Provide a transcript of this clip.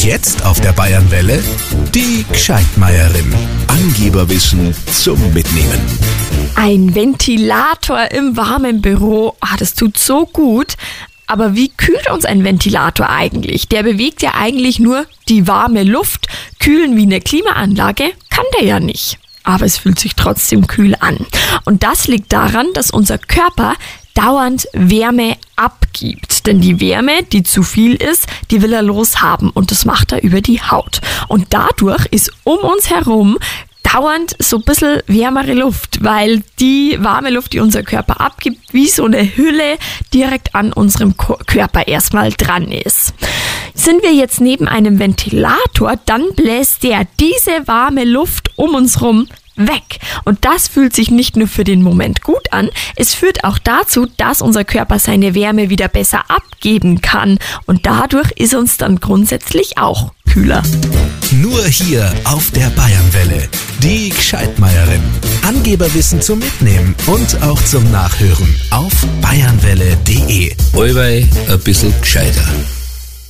Jetzt auf der Bayernwelle die Gscheidmeierin. Angeberwissen zum Mitnehmen. Ein Ventilator im warmen Büro, das tut so gut. Aber wie kühlt uns ein Ventilator eigentlich? Der bewegt ja eigentlich nur die warme Luft. Kühlen wie eine Klimaanlage kann der ja nicht. Aber es fühlt sich trotzdem kühl an. Und das liegt daran, dass unser Körper dauernd Wärme abgibt. Denn die Wärme, die zu viel ist, die will er loshaben. Und das macht er über die Haut. Und dadurch ist um uns herum dauernd so ein bisschen wärmere Luft, weil die warme Luft, die unser Körper abgibt, wie so eine Hülle direkt an unserem Körper erstmal dran ist. Sind wir jetzt neben einem Ventilator, dann bläst der diese warme Luft um uns rum weg. Und das fühlt sich nicht nur für den Moment gut an, es führt auch dazu, dass unser Körper seine Wärme wieder besser abgeben kann. Und dadurch ist uns dann grundsätzlich auch kühler. Nur hier auf der Bayernwelle. Die Gscheidmeierin. Angeberwissen zum Mitnehmen und auch zum Nachhören auf bayernwelle.de. Allweil ein bisschen gescheiter.